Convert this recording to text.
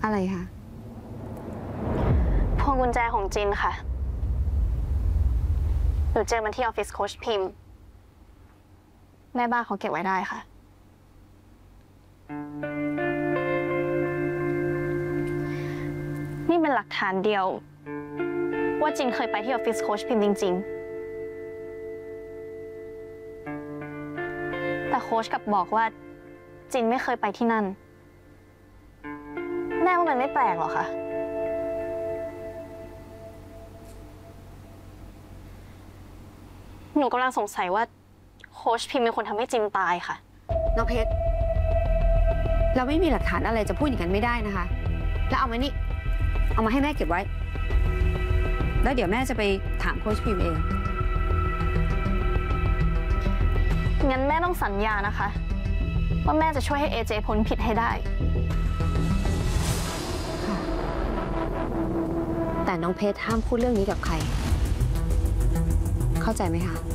อะไรคะพวงกุญแจของจินค่ะหนูเจอมันที่ออฟฟิศโค้ชพิมพ์แม่บ้านเขาเก็บไว้ได้ค่ะนี่เป็นหลักฐานเดียวว่าจินเคยไปที่ออฟฟิศโค้ชพิมพ์จริงๆแต่โค้ชกลับบอกว่าจินไม่เคยไปที่นั่นแม่ว่ามันไม่แปลกหรอคะหนูกำลังสงสัยว่าโค้ชพิมพ์เป็นคนทำให้จินตายค่ะน้องเพชรเราไม่มีหลักฐานอะไรจะพูดอย่างนั้นไม่ได้นะคะแล้วเอามานี่เอามาให้แม่เก็บไว้แล้วเดี๋ยวแม่จะไปถามโค้ชพิมพ์เองงั้นแม่ต้องสัญญานะคะว่าแม่จะช่วยให้เอเจพ้นผิดให้ได้แต่น้องเพชรห้ามพูดเรื่องนี้กับใครเข้าใจไหมคะ